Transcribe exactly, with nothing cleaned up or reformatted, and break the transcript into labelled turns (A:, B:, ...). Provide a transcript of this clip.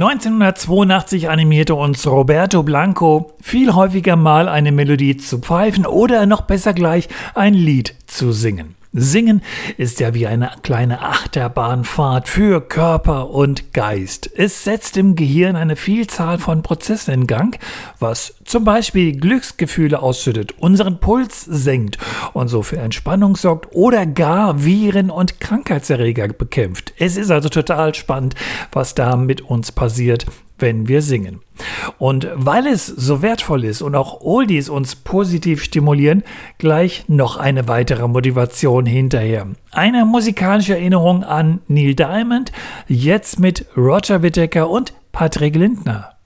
A: neunzehnhundertzweiundachtzig animierte uns Roberto Blanco, viel häufiger mal eine Melodie zu pfeifen oder noch besser gleich ein Lied zu singen. Singen ist ja wie eine kleine Achterbahnfahrt für Körper und Geist. Es setzt im Gehirn eine Vielzahl von Prozessen in Gang, was zum Beispiel Glücksgefühle ausschüttet, unseren Puls senkt und so für Entspannung sorgt oder gar Viren und Krankheitserreger bekämpft. Es ist also total spannend, was da mit uns passiert, wenn wir singen. Und weil es so wertvoll ist und auch Oldies uns positiv stimulieren, gleich noch eine weitere Motivation hinterher. Eine musikalische Erinnerung an Neil Diamond, jetzt mit Roger Whittaker und Patrick Lindner.